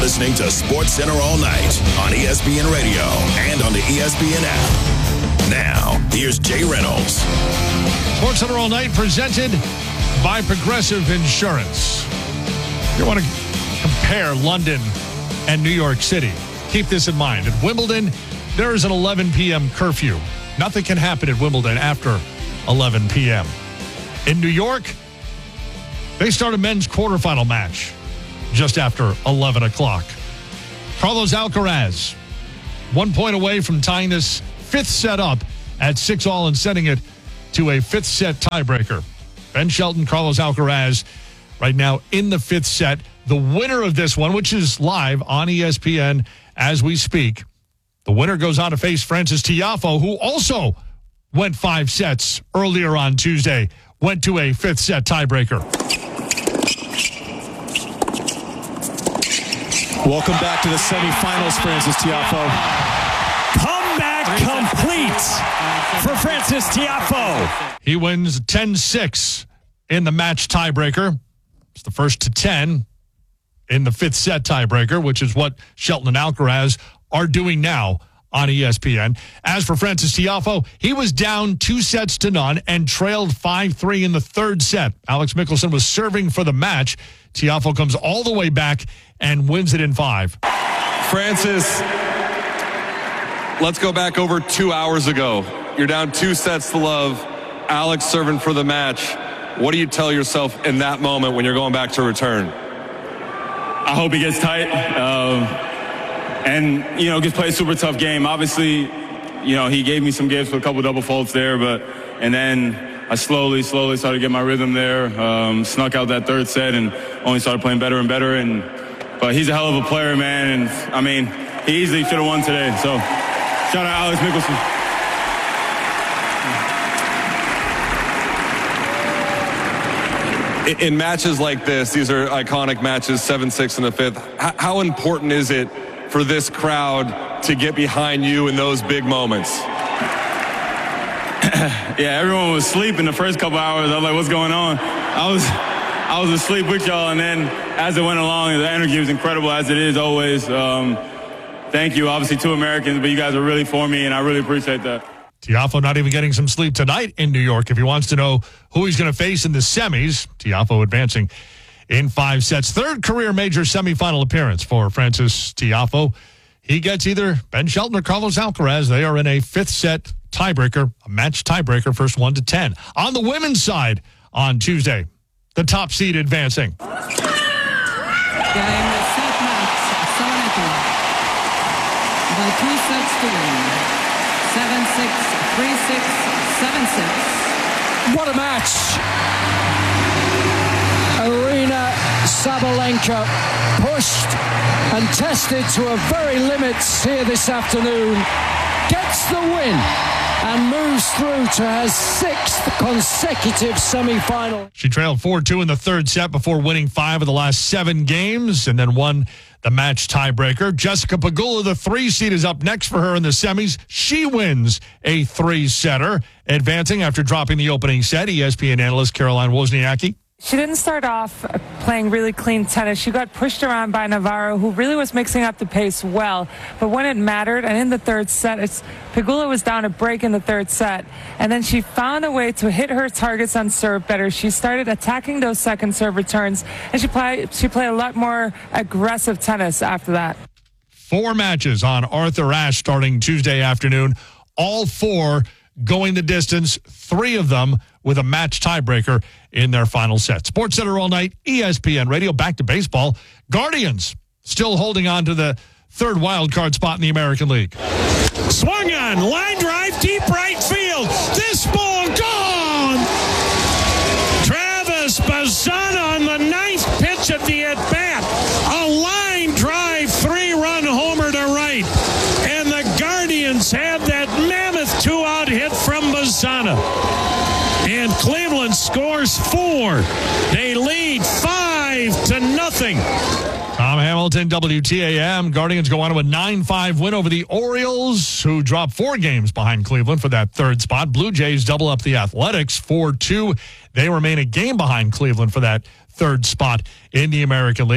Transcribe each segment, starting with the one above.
listening to SportsCenter All Night on ESPN Radio and on the ESPN app. Now, here's Jay Reynolds. SportsCenter All Night presented by Progressive Insurance. You want to compare London and New York City. Keep this in mind. At Wimbledon, there is an 11 p.m. curfew. Nothing can happen at Wimbledon after 11 p.m. In New York, they start a men's quarterfinal match just after 11 o'clock. Carlos Alcaraz, 1 point away from tying this fifth set up at 6-all and sending it to a fifth set tiebreaker. Ben Shelton, Carlos Alcaraz, right now in the fifth set. The winner of this one, which is live on ESPN as we speak, the winner goes on to face Frances Tiafoe, who also went 5 sets earlier on Tuesday, went to a fifth set tiebreaker. Welcome back to the semifinals, Frances Tiafoe. Comeback complete for Frances Tiafoe. He wins 10-6 in the match tiebreaker. It's the first to 10 in the fifth set tiebreaker, which is what Shelton and Alcaraz are doing now on ESPN. As for Frances Tiafoe, he was down 2-0 and trailed 5-3 in the third set. Alex Michelsen was serving for the match. Tiafoe comes all the way back and wins it in 5. Frances, let's go back over 2 hours ago. You're down 2-0. Alex serving for the match. What do you tell yourself in that moment when you're going back to return? I hope he gets tight and, gets played a super tough game. Obviously, he gave me some gives with a couple double faults there, and then I slowly started to get my rhythm there, snuck out that third set and only started playing better and better. But he's a hell of a player, man. And, he easily should have won today. So shout out Alex Michelsen. In matches like this, these are iconic matches, 7-6 in the fifth. How important is it for this crowd to get behind you in those big moments? Yeah, everyone was asleep in the first couple hours. I was like, what's going on? I was asleep with y'all, and then as it went along, the energy was incredible, as it is always. Thank you, obviously, 2 Americans, but you guys are really for me, and I really appreciate that. Tiafoe not even getting some sleep tonight in New York. If he wants to know who he's going to face in the semis, Tiafoe advancing in 5 sets. Third career major semifinal appearance for Frances Tiafoe. He gets either Ben Shelton or Carlos Alcaraz. They are in a fifth set tiebreaker, a match tiebreaker, first 1 to 10. On the women's side on Tuesday, the top seed advancing. Game set match, Sabalenka by 2 sets to win. 7-6, 3-6, 7-6. What a match. Aryna Sabalenka pushed and tested to her very limits here this afternoon. Gets the win and moves through to her 6th consecutive semifinal. She trailed 4-2 in the third set before winning 5 of the last 7 games and then won the match tiebreaker. Jessica Pegula, the 3 seed, is up next for her in the semis. She wins a 3-setter, advancing after dropping the opening set. ESPN analyst Caroline Wozniacki. She didn't start off playing really clean tennis. She got pushed around by Navarro, who really was mixing up the pace well. But when it mattered, and in the third set, Pegula was down a break in the third set. And then she found a way to hit her targets on serve better. She started attacking those second serve returns, and she played a lot more aggressive tennis after that. 4 matches on Arthur Ashe starting Tuesday afternoon. All 4 going the distance, 3 of them with a match tiebreaker in their final set. SportsCenter All Night, ESPN Radio. Back to baseball. Guardians still holding on to the third wild card spot in the American League. Swung on, line drive, deep right field. This ball gone. Travis Bazzana on the 9th pitch of the at-bat. A line drive, 3-run homer to right. And the Guardians have that mammoth 2-out hit from Bazzana. And Cleveland scores 4. They lead 5-0. Tom Hamilton, WTAM. Guardians go on to a 9-5 win over the Orioles, who dropped 4 games behind Cleveland for that third spot. Blue Jays double up the Athletics 4-2. They remain a game behind Cleveland for that third spot in the American League.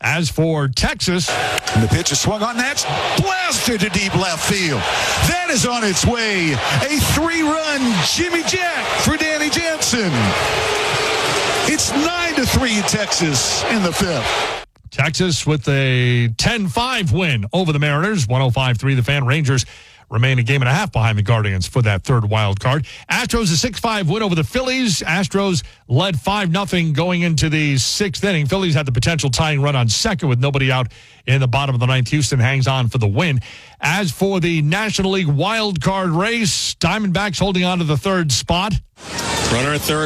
As for Texas, and the pitch is swung on. That's blasted to deep left field. That is on its way. A 3-run Jimmy Jack for Danny Jansen. It's 9-3 Texas in the 5th. Texas with a 10-5 win over the Mariners. 105-3 the Fan. Rangers remain a game and a half behind the Guardians for that third wild card. Astros a 6-5 win over the Phillies. Astros led 5-0 going into the 6th inning. Phillies had the potential tying run on second with nobody out in the bottom of the 9th. Houston hangs on for the win. As for the National League wild card race, Diamondbacks holding on to the third spot. Runner at third.